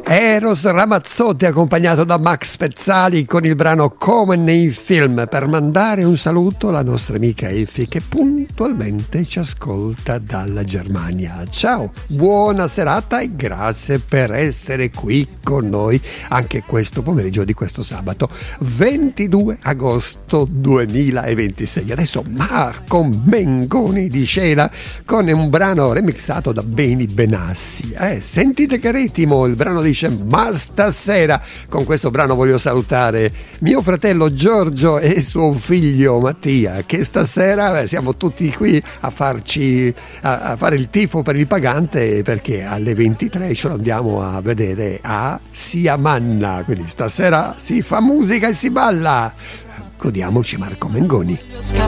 Eros Ramazzotti accompagnato da Max Pezzali con il brano Come nei film, per mandare un saluto alla nostra amica Effi che puntualmente ci ascolta dalla Germania. Ciao, buona serata e grazie per essere qui con noi anche questo pomeriggio di questo sabato 22 agosto 2026. Adesso Marco Mengoni di scena con un brano remixato da Beni Benassi. Sentite che ritmo, il brano dice ma stasera. Con questo brano voglio salutare mio fratello Giorgio e suo figlio Mattia, che stasera siamo tutti qui a farci a fare il tifo per il Pagante, perché alle 23 ce lo andiamo a vedere a Siamanna, quindi stasera si fa musica e si balla. Godiamoci Marco Mengoni.